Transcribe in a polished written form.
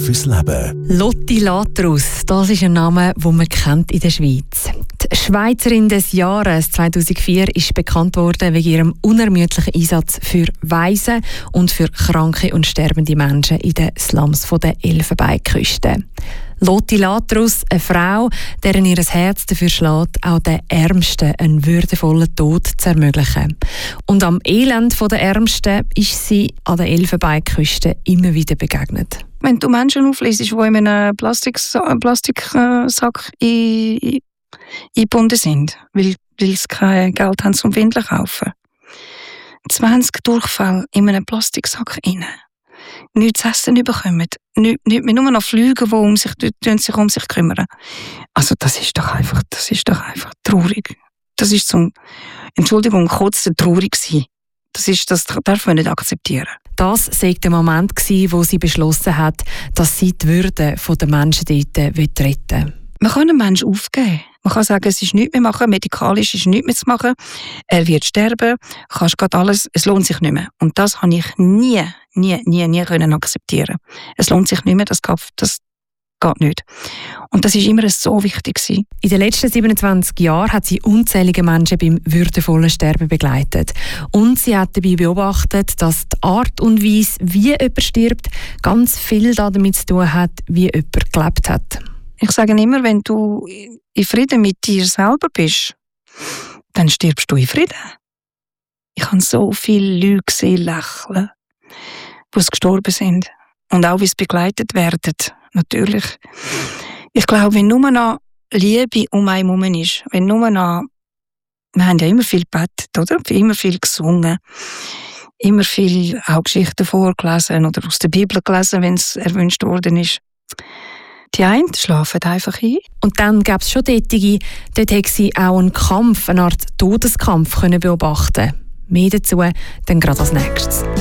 fürs Leben. Lotti Latrus, das ist ein Name, den man kennt in der Schweiz. Die Schweizerin des Jahres 2004 ist bekannt worden wegen ihrem unermüdlichen Einsatz für Waisen und für kranke und sterbende Menschen in den Slums der Elfenbeinküste. Lotti Latrus, eine Frau, deren ihr Herz dafür schlägt, auch den Ärmsten einen würdevollen Tod zu ermöglichen. Und am Elend der Ärmsten ist sie an der Elfenbeinküste immer wieder begegnet. Wenn du Menschen aufliest, die in einem Plastiksack eingebunden sind, weil sie kein Geld haben zum Windeln kaufen. 20 Durchfälle in einem Plastiksack rein. Nichts zu essen bekommen. Nicht mehr nur noch Flüge, die sich um sich kümmern. Also das ist doch einfach traurig. Das ist Entschuldigung, kotzen traurig sein. Das darf man nicht akzeptieren. Das war der Moment, wo sie beschlossen hat, dass sie die Würde der Menschen dort retten will. Man kann einen Menschen aufgeben. Man kann sagen, es ist nichts mehr machen, medikalisch ist nichts mehr zu machen. Er wird sterben, kannst gerade alles, es lohnt sich nicht mehr. Und das habe ich nie können akzeptieren. Es lohnt sich nicht mehr, das geht nicht. Und das war immer so wichtig gewesen. In den letzten 27 Jahren hat sie unzählige Menschen beim würdevollen Sterben begleitet. Und sie hat dabei beobachtet, dass die Art und Weise, wie jemand stirbt, ganz viel damit zu tun hat, wie jemand gelebt hat. Ich sage immer, wenn du in Frieden mit dir selber bist, dann stirbst du in Frieden. Ich habe so viele Leute gesehen, lächeln, die gestorben sind. Und auch, wie sie begleitet werden. Natürlich. Ich glaube, wenn nur noch Liebe um einen herum ist, wenn nur noch, wir haben ja immer viel gebetet, oder? Immer viel gesungen, immer viel auch Geschichten vorgelesen oder aus der Bibel gelesen, wenn es erwünscht worden ist. Die einen schlafen einfach ein. Und dann gab es schon dort hat sie auch einen Kampf, eine Art Todeskampf beobachten. Mehr dazu dann gerade als nächstes.